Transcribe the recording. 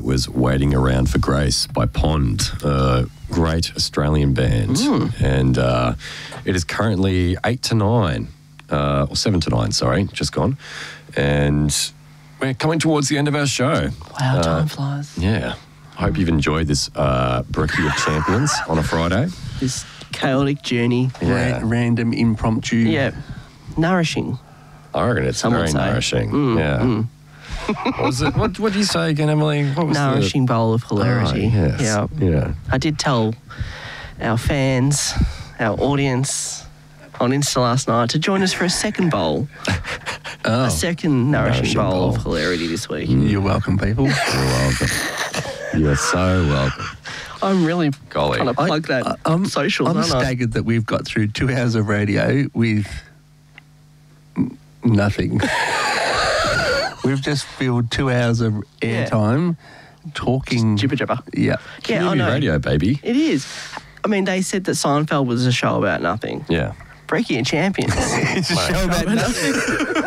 was Waiting Around for Grace by Pond, a great Australian band. And it is currently 8 to 9, or 7 to 9, sorry, just gone. And we're coming towards the end of our show. Wow, time flies. Yeah. I hope you've enjoyed this Brekkie of Champions on a Friday. This chaotic journey. Yeah. Random impromptu. Yeah. Nourishing. I reckon it's Some would very say. nourishing. Yeah. What was it? What did you say again, Emily? What was Nourishing bowl of hilarity. Oh, yes. Yeah. Yeah. I did tell our fans, our audience on Insta last night to join us for a second bowl. A second nourishing bowl of hilarity this week. You're welcome, people. You're welcome. You're so welcome. I'm really Golly. trying to plug that socials, I'm aren't I? staggered that we've got through 2 hours of radio with nothing. We've just filled 2 hours of airtime talking. Jibber jabber. Yeah. Yeah, I Community know. radio, baby. It is. I mean, they said that Seinfeld was a show about nothing. Yeah. Brekkie and Champions. It's a show about nothing.